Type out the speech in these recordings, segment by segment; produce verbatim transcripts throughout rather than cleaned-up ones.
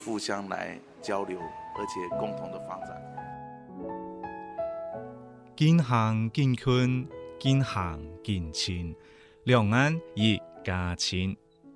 互相来交流，而且共同的发展。 近乡近近，近乡近亲，两岸一家亲。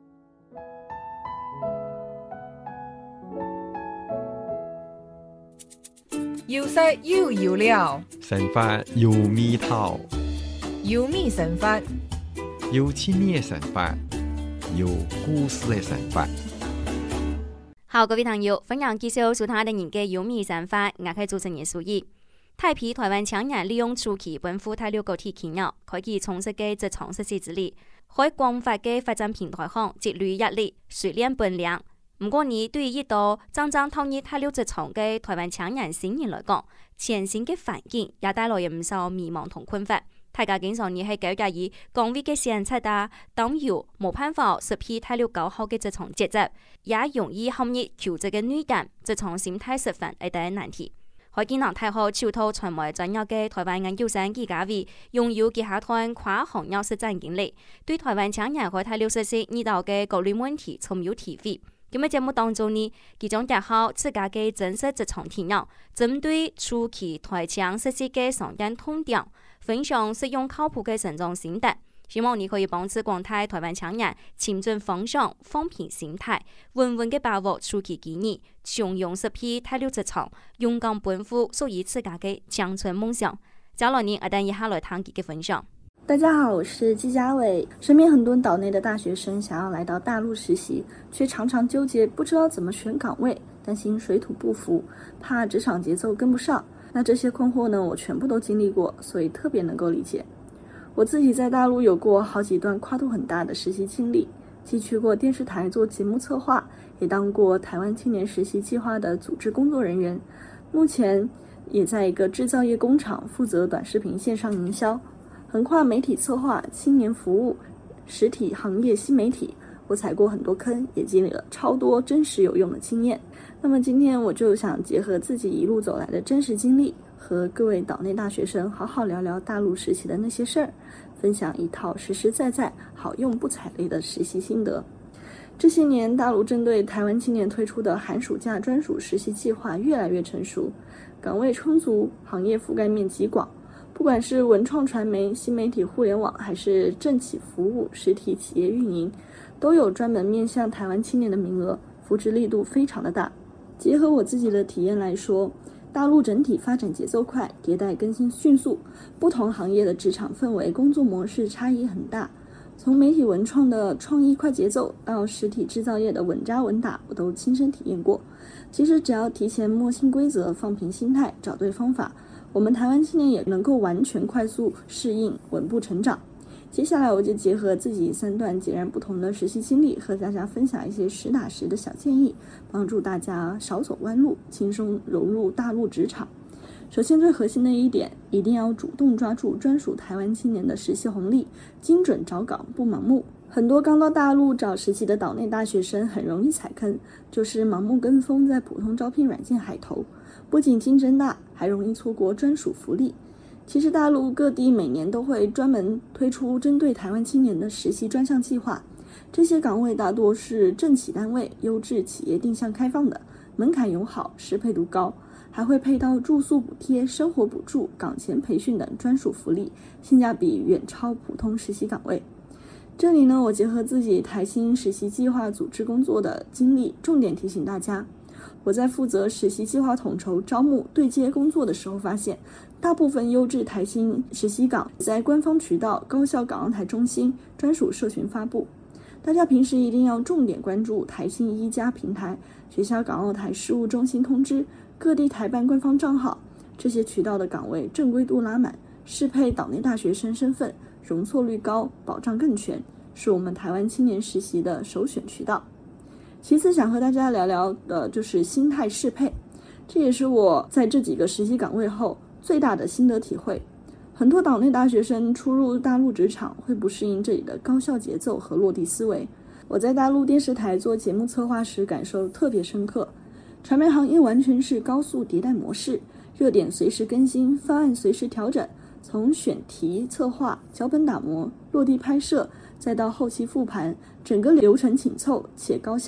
有色有有料， 神法有味道， 有味神法， 有亲密的神法，有故事的神法。 好，各位朋友，欢迎继续收聽我哋嘅有味神法，我係主持人蘇怡。大批台灣青年利用初期奔赴大陸高鐵企業，開啟充實嘅職場實習之旅，喺廣泛嘅發展平台上積累壓力、訓練本領。唔過，你對於一道真正投入大陸職場嘅台灣青年新人來講，全新嘅環境也帶來唔少迷茫同困惑。大家經常你係糾結於崗位嘅限制大，當有冇辦法適配大陸高效嘅職場節奏，也容易陷入求職嘅女感、職場心態失分係第一難題。海建能太好超套傳媒專業嘅台灣研究生紀嘉偉，擁有結合團跨行業實戰經歷，對台灣青年喺大陸實習遇到嘅各類問題充有體會。今日節目當中呢，佢將結合自家嘅真實職場體驗，針對初期台青實習嘅常見痛點，分享實用靠譜嘅成長心得。希望你可以幫助廣大台灣青年前進方向、放平心態，穩穩嘅把握初期機遇，從容適配大陸職場，勇敢奔赴屬於自家嘅青春夢想。接落嚟，我等一下來聽佢嘅分享。 大家好，我是紀嘉偉。身邊很多島內的大學生想要來到大陸實習，卻常常糾結不知道怎麼選崗位，擔心水土不服，怕職場節奏跟不上。那這些困惑呢，我全部都經歷過，所以特別能夠理解。我自己在大陸有過好幾段跨度很大的實習經歷，既去過電視台做節目策劃，也當過台灣青年實習計劃的組織工作人員，目前也在一個製造業工廠負責短視頻線上營銷。橫跨媒體策劃、青年服務、實體行業新媒體，我踩過很多坑，也經歷了超多真實有用的經驗。那麼今天我就想結合自己一路走來的真實經歷，和各位島內大學生好好聊聊大陸實習的那些事兒，分享一套實實在在、好用不踩雷的實習心得。這些年，大陸針對台灣青年推出的寒暑假專屬實習計劃越來越成熟，崗位充足，行業覆蓋面極廣。不管是文創傳媒、新媒體互聯網，還是政企服務、實體企業運營，都有專門面向台灣青年的名額，扶持力度非常的大。結合我自己的體驗來說，大陸整體發展節奏快，迭代更新迅速，不同行業的職場氛圍、工作模式差異很大。從媒體文創的創意快節奏，到實體製造業的穩紮穩打，我都親身體驗過。其實只要提前摸清規則，放平心態，找對方法，我們台灣青年也能夠完全快速適應，穩步成長。接下來我就結合自己三段截然不同的實習經歷，和大家分享一些實打實的小建議，幫助大家少走彎路，輕鬆融入大陸職場。首先最核心的一點，一定要主動抓住專屬台灣青年的實習紅利，精準找崗，不盲目。很多剛到大陸找實習的島內大學生很容易踩坑，就是盲目跟風在普通招聘軟件海投，不僅競爭大，還容易錯過專屬福利。其實大陸各地每年都會專門推出針對台灣青年的實習專項計劃，這些崗位大多是政企單位、優質企業定向開放的，門檻友好，適配度高，還會配到住宿補貼、生活補助、崗前培訓等專屬福利，性價比遠超普通實習崗位。這裡呢，我結合自己台青實習計劃組織工作的經歷，重點提醒大家，我在負責實習計劃統籌招募對接工作的時候發現，大部分優質台青實習崗在官方渠道、高校港澳台中心專屬社群發布。大家平時一定要重點關注台青一家平台、學校港澳台事務中心通知、各地台辦官方賬號，這些渠道的崗位正規度拉滿，適配島內大學生身份，容錯率高，保障更全，是我們台灣青年實習的首選渠道。其次想和大家聊聊的就是心態適配，這也是我在這幾個實習崗位後最大的心得體會。很多島內大學生初入大陸職場會不適應這裡的高效節奏和落地思維。我在大陸電視台做節目策劃時感受特別深刻，傳媒行業完全是高速迭代模式，熱點隨時更新，方案隨時調整，從選題策劃、腳本打磨、落地拍攝，再到後期復盤，整個流程緊湊且高效，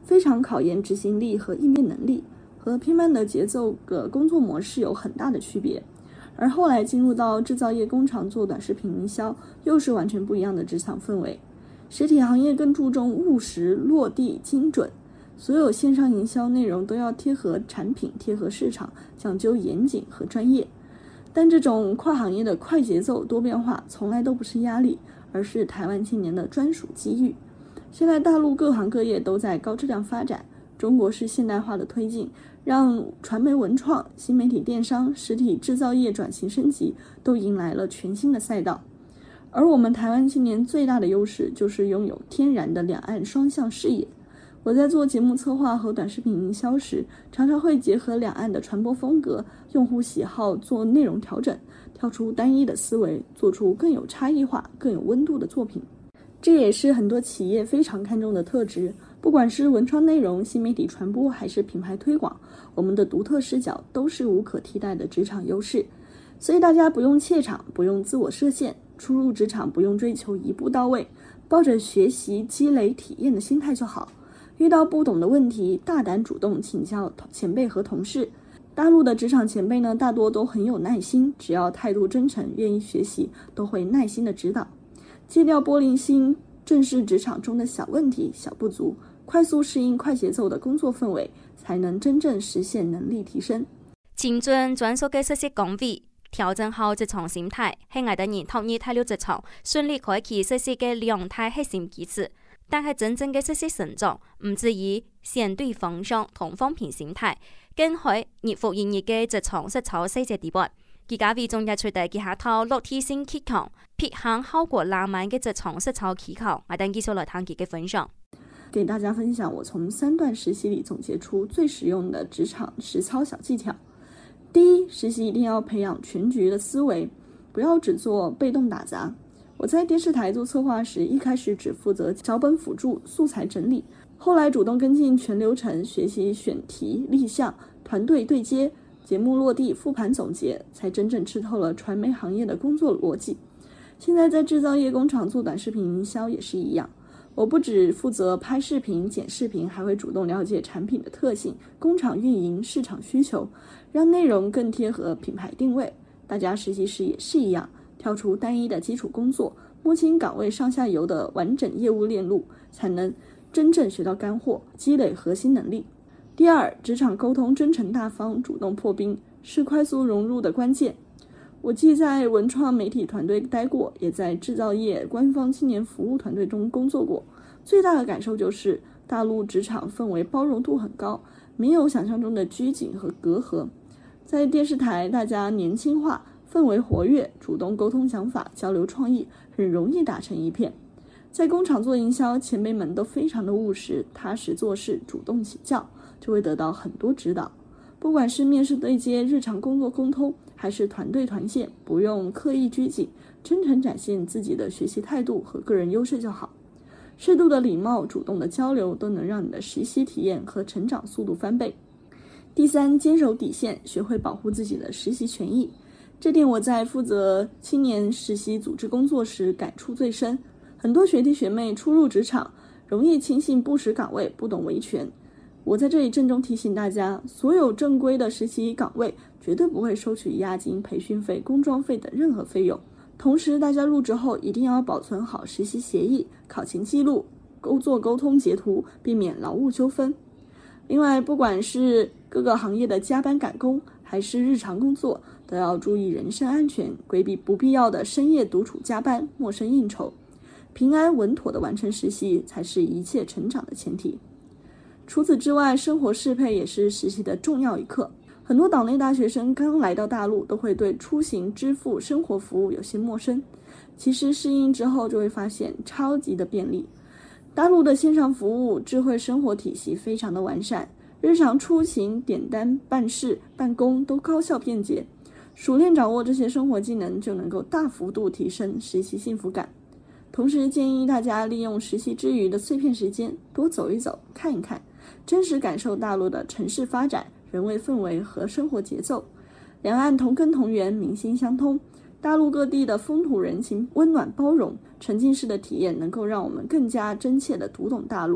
非常考验执行力和应变能力，和偏慢的节奏的工作模式有很大的区别。而后来进入到制造业工厂做短视频营销，又是完全不一样的职场氛围。实体行业更注重务实、落地、精准，所有线上营销内容都要贴合产品、贴合市场，讲究严谨和专业。但这种跨行业的快节奏、多变化，从来都不是压力，而是台湾青年的专属机遇。现在大陆各行各业都在高质量发展，中国式现代化的推进，让传媒文创、新媒体电商、实体制造业转型升级，都迎来了全新的赛道。而我们台湾青年最大的优势就是拥有天然的两岸双向视野。我在做节目策划和短视频营销时，常常会结合两岸的传播风格、用户喜好做内容调整，跳出单一的思维，做出更有差异化、更有温度的作品。这也是很多企业非常看重的特质，不管是文创内容、新媒体传播还是品牌推广，我们的独特视角都是无可替代的职场优势。所以大家不用怯场，不用自我设限，初入职场不用追求一步到位，抱着学习、积累、体验的心态就好。遇到不懂的问题，大胆主动请教前辈和同事。大陆的职场前辈呢，大多都很有耐心，只要态度真诚、愿意学习，都会耐心的指导。戒掉玻璃心，正视职场中的小问题、小不足，快速适应快节奏的工作氛围，才能真正实现能力提升。 精準專屬嘅實習崗位，調整好職場心態，係我哋人投入踏入職場，順利開啟實習嘅兩大核心基礎。但係真正嘅實習成長，唔止以相對方向同風評心態，更係日復一日嘅職場實操細節地盤。佢家為中日出地結下套落地性技巧，撇行效果浪漫嘅職場實操技巧，我等繼續來聽佢嘅分享。 給大家分享我從三段實習裡總結出最實用的職場實操小技巧。第一，實習一定要培養全局的思維，不要只做被動打雜。我在電視台做策劃時，一開始只負責腳本輔助、素材整理，後來主動跟進全流程，學習選題、立項、團隊對接、節目落地、復盤總結，才真正吃透了傳媒行業的工作邏輯。現在在製造業工廠做短視頻營銷也是一樣，我不只負責拍視頻、剪視頻，還會主動了解產品的特性、工廠運營、市場需求，讓內容更貼合品牌定位。大家實習時也是一樣，跳出單一的基礎工作，摸清崗位上下游的完整業務鏈路，才能真正學到乾貨，積累核心能力。第二，職場溝通真誠大方，主動破冰，是快速融入的關鍵。我既在文創媒體團隊待過，也在製造業官方青年服務團隊中工作過。最大的感受就是大陸職場氛圍包容度很高，沒有想象中的拘謹和隔閡。在電視台，大家年輕化，氛圍活躍，主動溝通想法，交流創意，很容易打成一片。在工廠做營銷，前輩們都非常的務實，踏實做事，主動請教，就會得到很多指導。不管是面試對接、日常工作溝通，還是團隊團線，不用刻意拘謹，真誠展現自己的學習態度和個人優勢就好。適度的禮貌、主動的交流，都能讓你的實習體驗和成長速度翻倍。第三，堅守底線，學會保護自己的實習權益。這點我在負責青年實習組織工作時感觸最深。很多學弟學妹初入職場，容易輕信不實崗位，不懂維權。我在這裡鄭重提醒大家，所有正規的實習崗位絕對不會收取押金、培訓費、工裝費等任何費用。同時，大家入職後一定要保存好實習協議、考勤記錄、工作溝通截圖，避免勞務糾紛。另外，不管是各個行業的加班趕工，還是日常工作，都要注意人身安全，規避不必要的深夜獨處加班、陌生應酬，平安穩妥地完成實習，才是一切成長的前提。除此之外，生活適配也是實習的重要一課。很多島內大學生剛來到大陸，都會對出行、支付、生活服務有些陌生。其實適應之後，就會發現超級的便利。大陸的線上服務、智慧生活體系非常的完善，日常出行、點單、辦事、辦公都高效便捷。熟練掌握這些生活技能，就能夠大幅度提升實習幸福感。同時建議大家利用實習之餘的碎片時間，多走一走、看一看，真實感受大陸的城市發展、人文氛圍和生活節奏。兩岸同根同源，民心相通，大陸各地的風土人情溫暖包容，沉浸式的體驗能夠讓我們更加真切地讀懂大陸。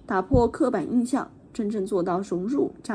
打破刻板印象，真正做到融入扎